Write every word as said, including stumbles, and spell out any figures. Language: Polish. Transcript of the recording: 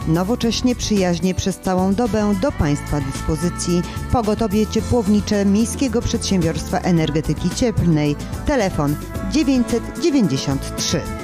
Nowocześnie, przyjaźnie przez całą dobę do Państwa dyspozycji. Pogotowie ciepłownicze Miejskiego Przedsiębiorstwa Energetyki Cieplnej. Telefon dziewięćset dziewięćdziesiąt trzy.